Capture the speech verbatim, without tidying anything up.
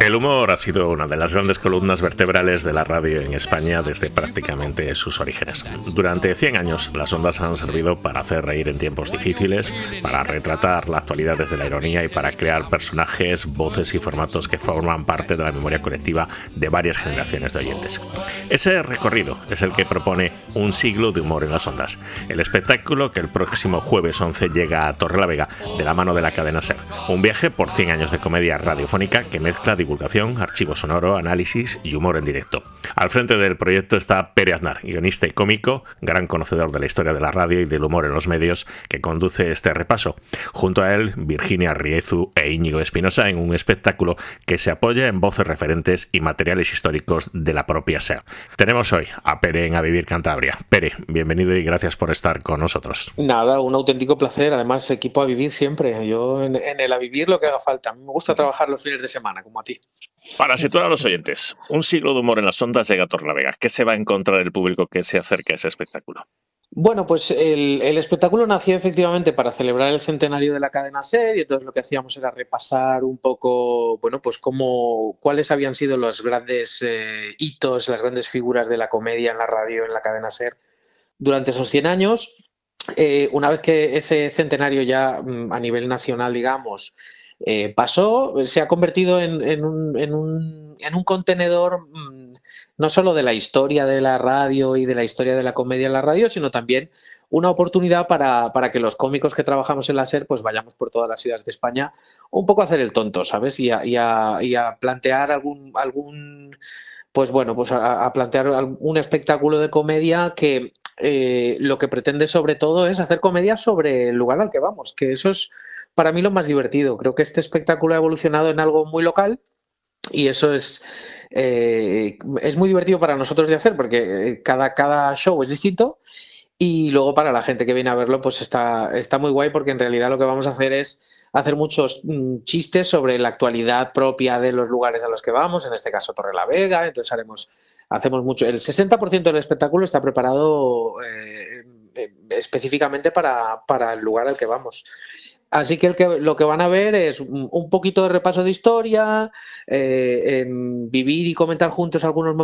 El humor ha sido una de las grandes columnas vertebrales de la radio en España desde prácticamente sus orígenes. Durante cien años, las ondas han servido para hacer reír en tiempos difíciles, para retratar la actualidad desde la ironía y para crear personajes, voces y formatos que forman parte de la memoria colectiva de varias generaciones de oyentes. Ese recorrido es el que propone Un siglo de humor en las ondas, el espectáculo que el próximo jueves once llega a Torrelavega de la mano de la cadena SER. Un viaje por cien años de comedia radiofónica que mezcla divulgación, archivo sonoro, análisis y humor en directo. Al frente del proyecto está Pere Aznar, guionista y cómico, gran conocedor de la historia de la radio y del humor en los medios, que conduce este repaso. Junto a él, Virginia Riezu e Íñigo Espinosa en un espectáculo que se apoya en voces referentes y materiales históricos de la propia SER. Tenemos hoy a Pere en A Vivir Cantabria. Pere, bienvenido y gracias por estar con nosotros. Nada, un auténtico placer. Además, equipo A Vivir siempre. Yo en, en el A Vivir lo que haga falta. A mí me gusta trabajar los fines de semana, como a ti. Para situar a los oyentes, Un siglo de humor en las ondas llega a Torrelavega. ¿Qué se va a encontrar el público que se acerque a ese espectáculo? Bueno, pues el, el espectáculo nació efectivamente para celebrar el centenario de la cadena SER y entonces lo que hacíamos era repasar un poco, bueno, pues cómo, cuáles habían sido los grandes eh, hitos, las grandes figuras de la comedia en la radio, en la cadena SER durante esos cien años. Eh, una vez que ese centenario ya a nivel nacional, digamos, eh, pasó, se ha convertido en, en, un, en, un, en un contenedor mmm, no solo de la historia de la radio y de la historia de la comedia en la radio, sino también una oportunidad para, para que los cómicos que trabajamos en la SER pues vayamos por todas las ciudades de España un poco a hacer el tonto, ¿sabes? Y a, y a, y a plantear algún, algún pues bueno, pues a, a plantear un espectáculo de comedia que eh, lo que pretende sobre todo es hacer comedia sobre el lugar al que vamos, que eso es para mí lo más divertido. Creo que este espectáculo ha evolucionado en algo muy local y eso es, eh, es muy divertido para nosotros de hacer porque cada, cada show es distinto y luego para la gente que viene a verlo pues está, está muy guay porque en realidad lo que vamos a hacer es hacer muchos mm, chistes sobre la actualidad propia de los lugares a los que vamos, en este caso Torrelavega, entonces haremos, hacemos mucho, el sesenta por ciento del espectáculo está preparado eh, específicamente para, para el lugar al que vamos. Así que, el que lo que van a ver es un poquito de repaso de historia, eh, eh, vivir y comentar juntos algunos momentos